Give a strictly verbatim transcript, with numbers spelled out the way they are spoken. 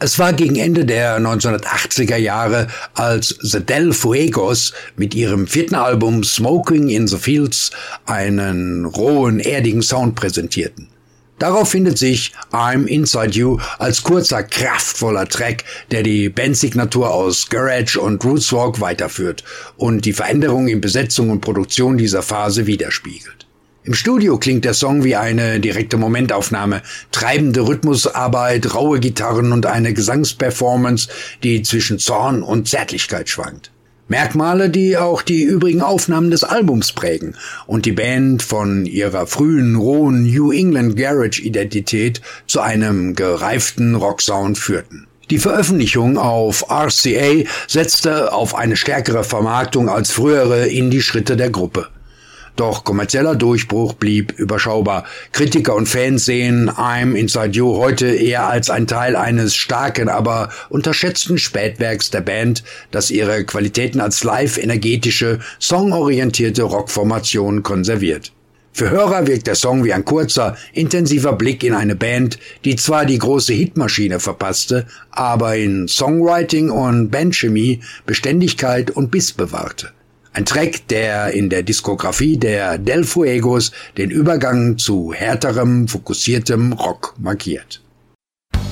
Es war gegen Ende der neunzehnhundertachtziger Jahre, als The Del Fuegos mit ihrem vierten Album Smoking in the Fields einen rohen, erdigen Sound präsentierten. Darauf findet sich I'm Inside You als kurzer, kraftvoller Track, der die Bandsignatur aus Garage und Rootsrock weiterführt und die Veränderung in Besetzung und Produktion dieser Phase widerspiegelt. Im Studio klingt der Song wie eine direkte Momentaufnahme, treibende Rhythmusarbeit, raue Gitarren und eine Gesangsperformance, die zwischen Zorn und Zärtlichkeit schwankt. Merkmale, die auch die übrigen Aufnahmen des Albums prägen und die Band von ihrer frühen, rohen New England Garage-Identität zu einem gereiften Rocksound führten. Die Veröffentlichung auf R C A setzte auf eine stärkere Vermarktung als frühere Indie-Schritte der Gruppe. Doch kommerzieller Durchbruch blieb überschaubar. Kritiker und Fans sehen I'm Inside You heute eher als ein Teil eines starken, aber unterschätzten Spätwerks der Band, das ihre Qualitäten als live-energetische, songorientierte Rockformation konserviert. Für Hörer wirkt der Song wie ein kurzer, intensiver Blick in eine Band, die zwar die große Hitmaschine verpasste, aber in Songwriting und Bandchemie Beständigkeit und Biss bewahrte. Ein Track, der in der Diskografie der Del Fuegos den Übergang zu härterem, fokussiertem Rock markiert.